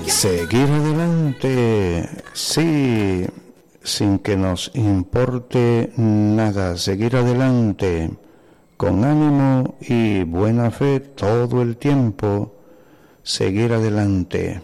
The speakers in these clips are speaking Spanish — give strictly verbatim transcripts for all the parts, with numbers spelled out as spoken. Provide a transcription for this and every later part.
Seguir adelante, sí, sin que nos importe nada, seguir adelante, con ánimo y buena fe todo el tiempo, seguir adelante.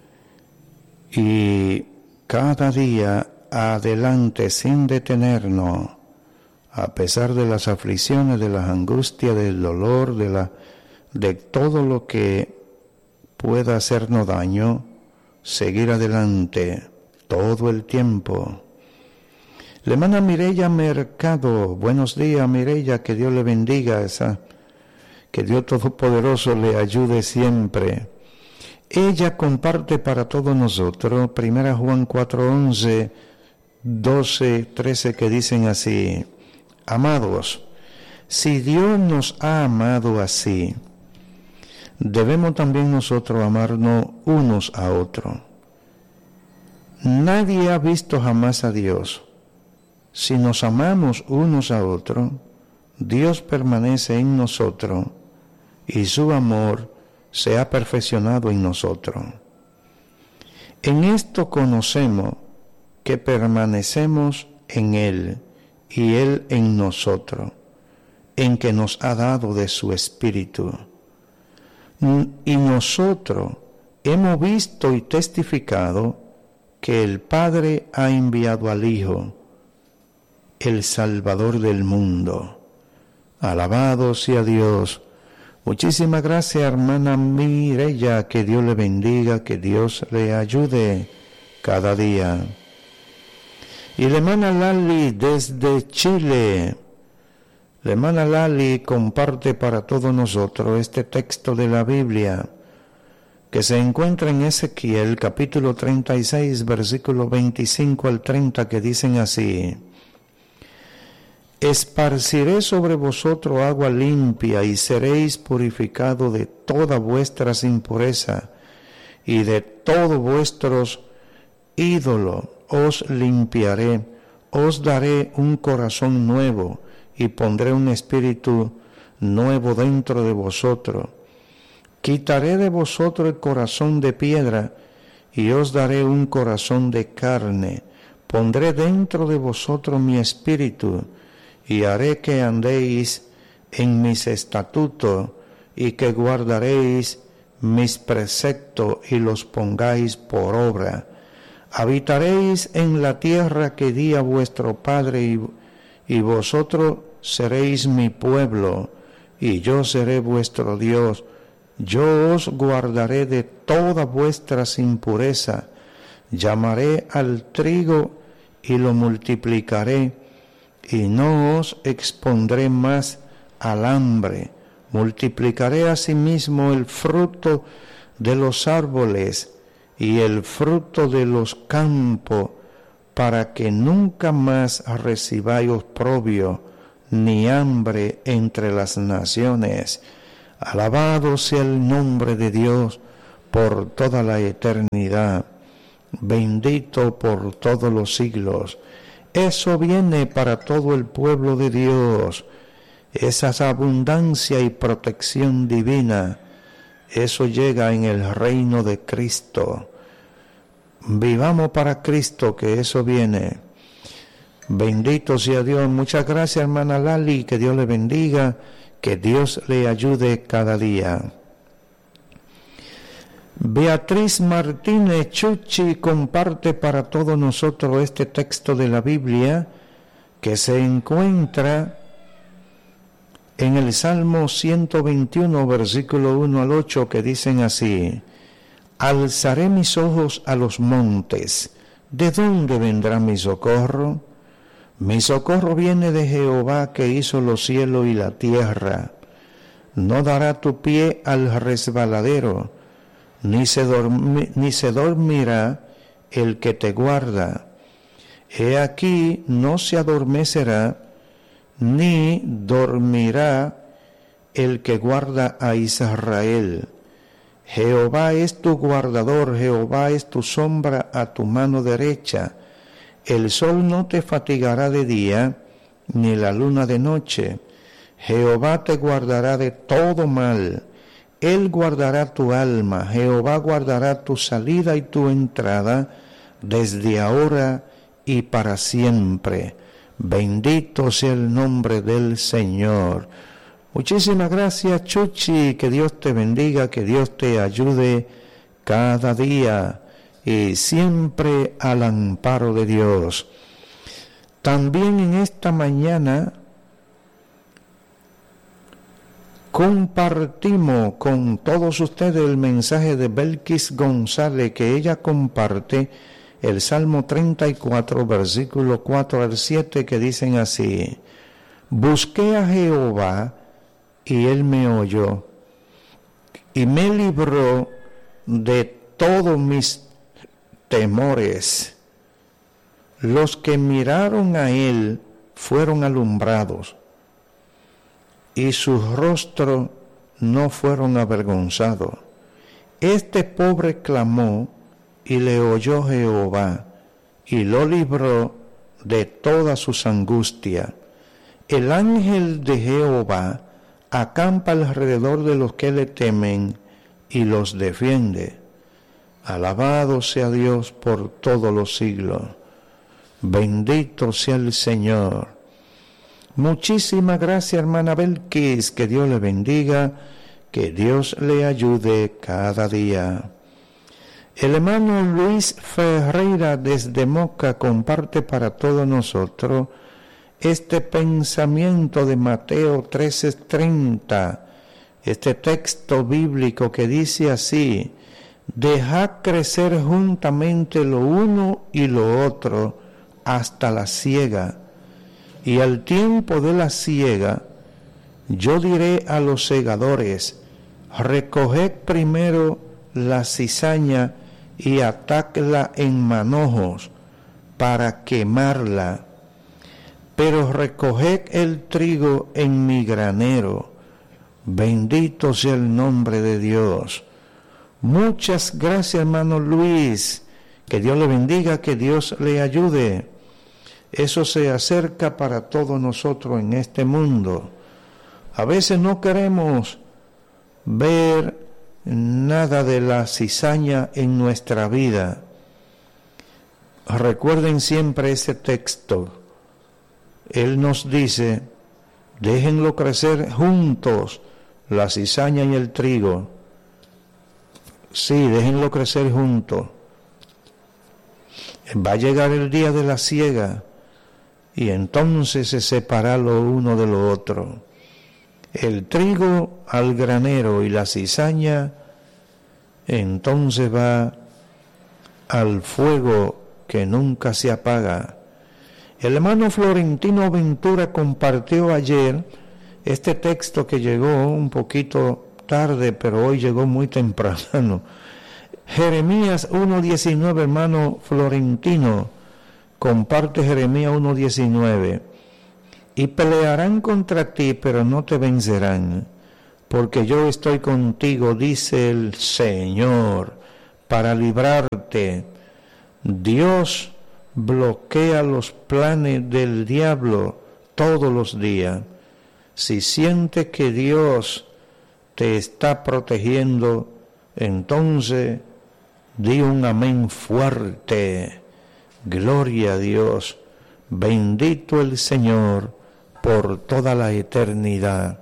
Y cada día adelante sin detenernos, a pesar de las aflicciones, de las angustias, del dolor, de, la, de todo lo que pueda hacernos daño, seguir adelante todo el tiempo. La hermana Mireya Mercado, buenos días Mireya, que Dios le bendiga, esa, que Dios Todopoderoso le ayude siempre. Ella comparte para todos nosotros, primera Juan cuatro, once, doce, trece, que dicen así: amados, si Dios nos ha amado así, debemos también nosotros amarnos unos a otros. Nadie ha visto jamás a Dios. Si nos amamos unos a otros, Dios permanece en nosotros y su amor se ha perfeccionado en nosotros. En esto conocemos que permanecemos en Él y Él en nosotros, en que nos ha dado de su Espíritu. Y nosotros hemos visto y testificado que el Padre ha enviado al Hijo, el Salvador del mundo. Alabado sea Dios. Muchísimas gracias, hermana Mireya, que Dios le bendiga, que Dios le ayude cada día. Y la hermana Lali desde Chile. La hermana Lali comparte para todos nosotros este texto de la Biblia que se encuentra en Ezequiel capítulo treinta y seis, versículos veinticinco al treinta, que dicen así: esparciré sobre vosotros agua limpia y seréis purificados de toda vuestras impurezas y de todos vuestros ídolos os limpiaré, os daré un corazón nuevo y pondré un espíritu nuevo dentro de vosotros. Quitaré de vosotros el corazón de piedra y os daré un corazón de carne. Pondré dentro de vosotros mi espíritu y haré que andéis en mis estatutos y que guardaréis mis preceptos y los pongáis por obra. Habitaréis en la tierra que di a vuestro Padre y, y vosotros seréis mi pueblo y yo seré vuestro Dios. Yo os guardaré de todas vuestras impurezas, llamaré al trigo y lo multiplicaré, y no os expondré más al hambre. Multiplicaré asimismo el fruto de los árboles y el fruto de los campos, para que nunca más recibáis oprobio ni hambre entre las naciones. Alabado sea el nombre de Dios por toda la eternidad, bendito por todos los siglos. Eso viene para todo el pueblo de Dios, esa abundancia y protección divina, eso llega en el reino de Cristo. Vivamos para Cristo, que eso viene. Bendito sea Dios. Muchas gracias, hermana Lali, que Dios le bendiga, que Dios le ayude cada día. Beatriz Martínez Chuchi comparte para todos nosotros este texto de la Biblia que se encuentra en el Salmo ciento veintiuno, versículo uno al ocho, que dicen así: alzaré mis ojos a los montes, ¿de dónde vendrá mi socorro? Mi socorro viene de Jehová, que hizo los cielos y la tierra. No dará tu pie al resbaladero, ni se, dormi, ni se dormirá el que te guarda. He aquí, no se adormecerá, ni dormirá el que guarda a Israel. Jehová es tu guardador, Jehová es tu sombra a tu mano derecha. El sol no te fatigará de día, ni la luna de noche. Jehová te guardará de todo mal. Él guardará tu alma, Jehová guardará tu salida y tu entrada desde ahora y para siempre. Bendito sea el nombre del Señor. Muchísimas gracias, Chuchi, que Dios te bendiga, que Dios te ayude cada día y siempre al amparo de Dios. También en esta mañana compartimos con todos ustedes el mensaje de Belkis González, que ella comparte el Salmo treinta y cuatro, versículo cuatro al siete, que dicen así: busqué a Jehová y él me oyó y me libró de todos mis temores. Los que miraron a él fueron alumbrados, y sus rostros no fueron avergonzados. Este pobre clamó, y le oyó Jehová, y lo libró de todas sus angustias. El ángel de Jehová acampa alrededor de los que le temen, y los defiende. Alabado sea Dios por todos los siglos. Bendito sea el Señor. Muchísimas gracias, hermana Belkis, que Dios le bendiga, que Dios le ayude cada día. El hermano Luis Ferreira desde Moca comparte para todos nosotros este pensamiento de Mateo trece treinta, este texto bíblico que dice así: dejad crecer juntamente lo uno y lo otro hasta la siega, y al tiempo de la siega yo diré a los segadores: recoged primero la cizaña y atadla en manojos para quemarla, pero recoged el trigo en mi granero. Bendito sea el nombre de Dios. Muchas gracias, hermano Luis, que Dios le bendiga, que Dios le ayude. Eso se acerca para todos nosotros en este mundo. A veces no queremos ver nada de la cizaña en nuestra vida. Recuerden siempre ese texto. Él nos dice: déjenlo crecer juntos, la cizaña y el trigo. Sí, déjenlo crecer juntos. Va a llegar el día de la siega, y entonces se separa lo uno de lo otro. El trigo al granero y la cizaña entonces va al fuego que nunca se apaga. El hermano Florentino Ventura compartió ayer este texto que llegó un poquito tarde, pero hoy llegó muy temprano. Jeremías uno diecinueve, hermano Florentino, comparte Jeremías uno diecinueve. Y pelearán contra ti, pero no te vencerán, porque yo estoy contigo, dice el Señor, para librarte. Dios bloquea los planes del diablo todos los días. Si sientes que Dios te está protegiendo, entonces di un amén fuerte. Gloria a Dios. Bendito el Señor por toda la eternidad.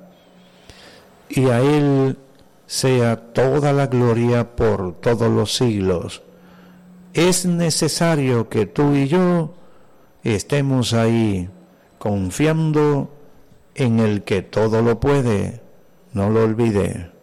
Y a Él sea toda la gloria por todos los siglos. Es necesario que tú y yo estemos ahí, confiando en el que todo lo puede. No lo olvide.